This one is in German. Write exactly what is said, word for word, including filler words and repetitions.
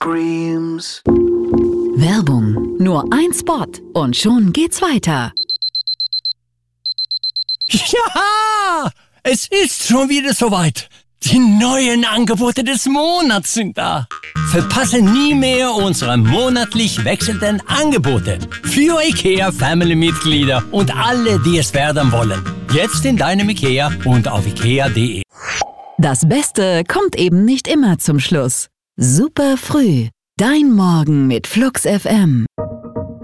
Screams. Werbung. Nur ein Spot und schon geht's weiter. Ja, es ist schon wieder soweit. Die neuen Angebote des Monats sind da. Verpasse nie mehr unsere monatlich wechselnden Angebote für IKEA Family-Mitglieder und alle, die es werden wollen. Jetzt in deinem IKEA und auf ikea punkt de. Das Beste kommt eben nicht immer zum Schluss. Super früh. Dein Morgen mit Flux F M.